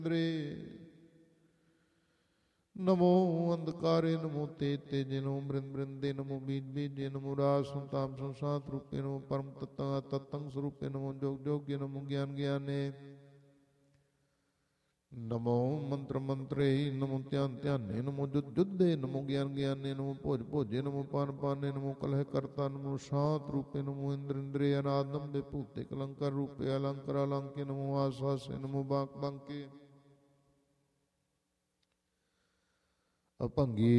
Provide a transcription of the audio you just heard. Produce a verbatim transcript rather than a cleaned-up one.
ਨਮੋ ਅੰਧਕਾਰੇ ਨਮੋ ਤੇਜ ਤੇਜੇ ਨਮੋ ਬ੍ਰਿੰਦ ਬ੍ਰਿੰਦੇ ਨਮੋ ਬੀਜ ਬੀਜੇ ਨਮੋ ਰਾਜ ਸੰਤਾਪ ਸੰਸਾਤ ਰੂਪੇ ਨਮੋ ਪਰਮ ਤਤਾਂ ਤਤੰ ਸਰੂਪੇ ਨਮੋ ਜੋਗ ਜੋਗੇ ਨਮੋ ਗਿਆਨ ਗਿਆਨੇ ਨਮੋ ਮੰਤਰ ਮੰਤਰੇ ਨਮੋ ਧਿਆਨ ਧਿਆਨੇ ਨਮੋ ਜੁਦ ਜੁਦੇ ਨਮੋ ਗਿਆਨ ਗਿਆਨੇ ਨਮੋ ਭੋਜ ਭੋਜੇ ਨਮੋ ਪਾਨ ਪਾਨੇ ਨਮੋ ਕਲਹ ਕਰਤਾ ਨਮੋ ਸ਼ਾਂਤ ਰੂਪੇ ਨਮੋ ਇੰਦਰ ਇੰਦਰੇ ਅਨਾਦਮ ਦੇ ਭੂਤੇ ਕਲੰਕਾਰ ਰੂਪੇ ਅਲੰਕਾਰ ਅਲੰਕੇ ਨਮੋ ਆਸ ਆਸੇ ਨਮੋ ਬਾਕ ਬਾਂਕੇ ਅਭੰਗੀ